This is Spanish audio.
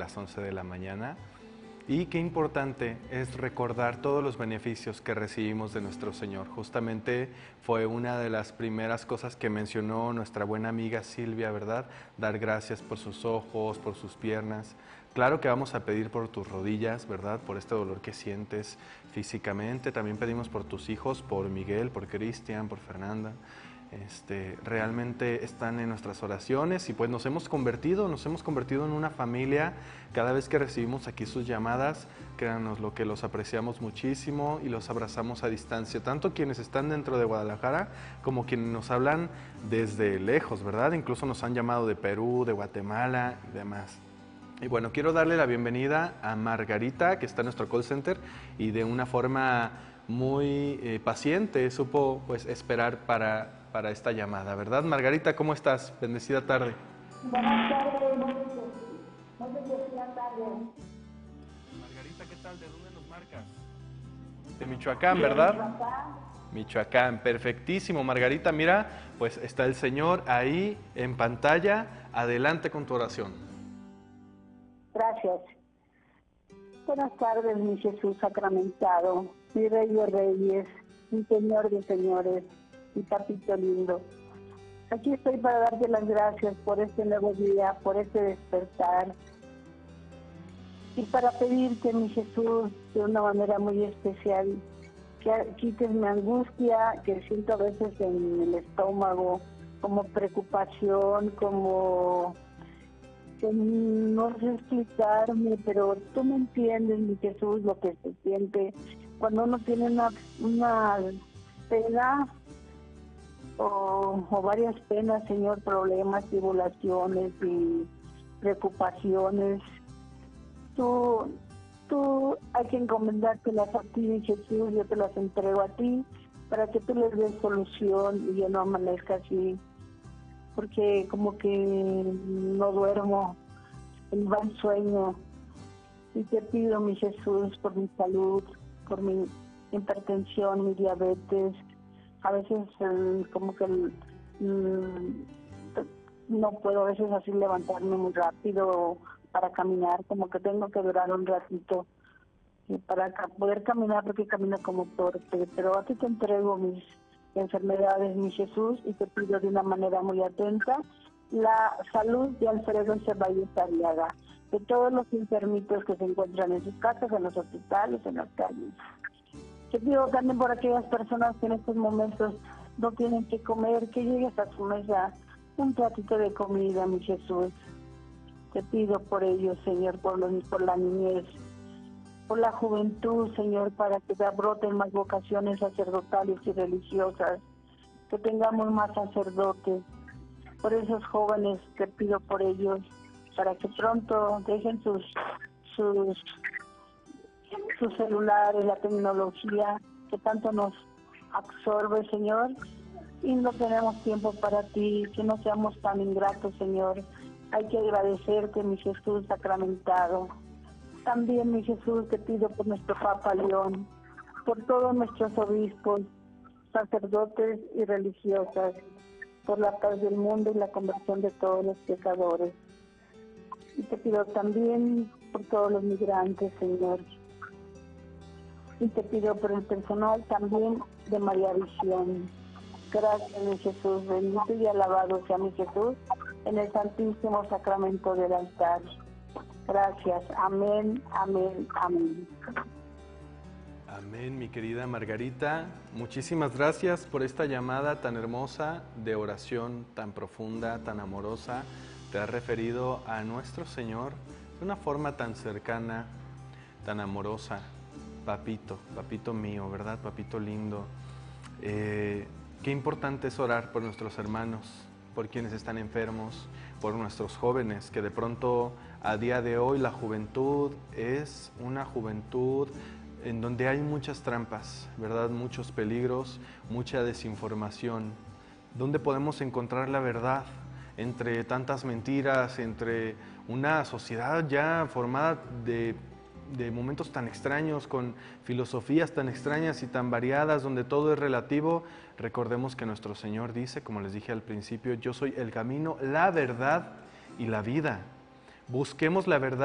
las 11 de la mañana. Y qué importante es recordar todos los beneficios que recibimos de nuestro Señor. Justamente fue una de las primeras cosas que mencionó nuestra buena amiga Silvia, ¿verdad? Dar gracias por sus ojos, por sus piernas. Claro que vamos a pedir por tus rodillas, ¿verdad? Por este dolor que sientes físicamente. También pedimos por tus hijos, por Miguel, por Cristian, por Fernanda. Realmente están en nuestras oraciones y pues nos hemos convertido en una familia. Cada vez que recibimos aquí sus llamadas, créanos lo que los apreciamos muchísimo y los abrazamos a distancia, tanto quienes están dentro de Guadalajara como quienes nos hablan desde lejos, ¿verdad? Incluso nos han llamado de Perú, de Guatemala y demás. Y bueno, quiero darle la bienvenida a Margarita, que está en nuestro call center y de una forma muy paciente supo pues esperar para esta llamada, ¿verdad? Margarita, ¿cómo estás? Bendecida tarde. Buenas tardes, no sé si es la tarde. Margarita, ¿qué tal? ¿De dónde nos marcas? De Michoacán, ¿verdad? Michoacán, perfectísimo. Margarita, mira, pues está el Señor ahí en pantalla. Adelante con tu oración. Gracias. Buenas tardes, mi Jesús sacramentado, mi Rey de Reyes, mi Señor de Señores, mi Papito lindo. Aquí estoy para darte las gracias por este nuevo día, por este despertar. Y para pedirte, mi Jesús, de una manera muy especial, que quites mi angustia, que siento a veces en el estómago, como preocupación, como que no sé explicarme, pero tú me entiendes, mi Jesús, lo que se siente cuando uno tiene una pena o varias penas, Señor, problemas, tribulaciones y preocupaciones. Tú hay que encomendártelas a ti, mi Jesús, yo te las entrego a ti para que tú les des solución y yo no amanezca así, porque como que no duermo, en buen sueño. Y te pido, mi Jesús, por mi salud, por mi hipertensión, mi diabetes. A veces como que no puedo a veces así levantarme muy rápido para caminar, como que tengo que durar un ratito para poder caminar, porque camino como torpe. Pero a ti te entrego mis enfermedades, mi Jesús, y te pido de una manera muy atenta la salud de Alfredo Ceballos Arriaga, de todos los enfermitos que se encuentran en sus casas, en los hospitales, en las calles. Te pido también por aquellas personas que en estos momentos no tienen que comer, que llegues a su mesa un platito de comida, mi Jesús. Te pido por ellos, Señor, por la niñez, por la juventud, Señor, para que broten más vocaciones sacerdotales y religiosas, que tengamos más sacerdotes. Por esos jóvenes te pido por ellos, para que pronto dejen sus celulares, la tecnología que tanto nos absorbe, Señor, y no tenemos tiempo para ti, que no seamos tan ingratos, Señor. Hay que agradecerte, mi Jesús sacramentado. También, mi Jesús, te pido por nuestro Papa León, por todos nuestros obispos, sacerdotes y religiosas, por la paz del mundo y la conversión de todos los pecadores. Y te pido también por todos los migrantes, Señor. Y te pido por el personal también de María Visión. Gracias, mi Jesús, bendito y alabado sea mi Jesús en el santísimo sacramento del altar. Gracias, amén, amén, amén. Amén, mi querida Margarita. Muchísimas gracias por esta llamada tan hermosa de oración, tan profunda, tan amorosa. Te has referido a nuestro Señor de una forma tan cercana, tan amorosa. Papito, papito mío, ¿verdad? Papito lindo. Qué importante es orar por nuestros hermanos, por quienes están enfermos, por nuestros jóvenes, que de pronto a día de hoy la juventud es una juventud en donde hay muchas trampas, ¿verdad? Muchos peligros, mucha desinformación. ¿Dónde podemos encontrar la verdad entre tantas mentiras, entre una sociedad ya formada de momentos tan extraños, con filosofías tan extrañas y tan variadas, donde todo es relativo? Recordemos que nuestro Señor dice, como les dije al principio, yo soy el camino, la verdad y la vida. Busquemos la verdad.